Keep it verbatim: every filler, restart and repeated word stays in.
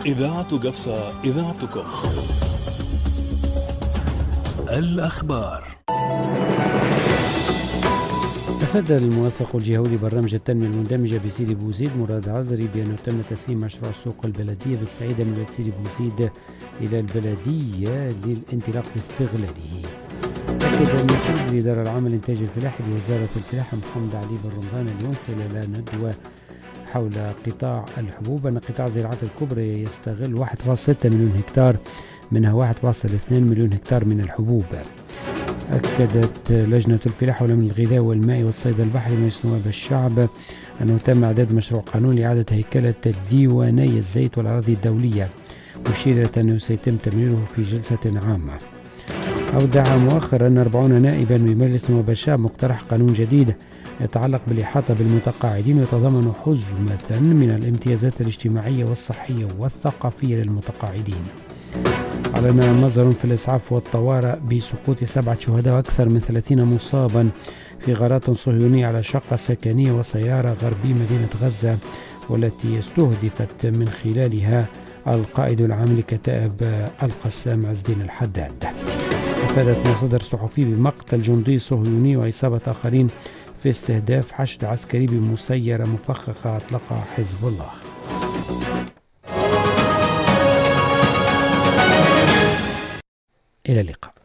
إذاعة قفصة، إذاعتكم. الأخبار. أفاد المنسق الجهوي لبرنامج التنمية المندمجة بسيدي بوزيد مراد عزري بأنه تم تسليم مشروع السوق البلدية بالسعيدة من سيدي بوزيد إلى البلدية للانطلاق في استغلاله. أكد المسؤول الإدارة العامة للإنتاج الفلاحي بوزارة الفلاحة محمد علي بن رمضان اليوم خلال ندوة حول قطاع الحبوب أن قطاع الزراعات الكبرى يستغل واحد فاصلة ستة مليون هكتار، منها واحد فاصلة اثنين مليون هكتار من الحبوب. أكدت لجنة الفلاحة والأمن الغذائي والماء والصيد البحري مجلس نواب الشعب أنه تم إعداد مشروع قانون لإعادة هيكلة ديواني الزيت والأراضي الدولية، مشيرة أنه سيتم تمريره في جلسة عامة. أودع مؤخرا أن أربعين نائبا من مجلس نواب الشعب مقترح قانون جديد يتعلق بالإحاطة بالمتقاعدين ويتضمن حزمة من الامتيازات الاجتماعية والصحية والثقافية للمتقاعدين. أعلن مصدر في الإسعاف والطوارئ بسقوط سبعة شهداء وأكثر من ثلاثين مصابا في غارات صهيونية على شقة سكنية وسيارة غربي مدينة غزة، والتي استهدفت من خلالها القائد العام لكتائب القسام عز الدين الحداد. أفادت مصادر صحفي بمقتل جندي صهيوني وإصابة آخرين في استهداف حشد عسكري بمسيرة مفخخة أطلقها حزب الله. إلى اللقاء.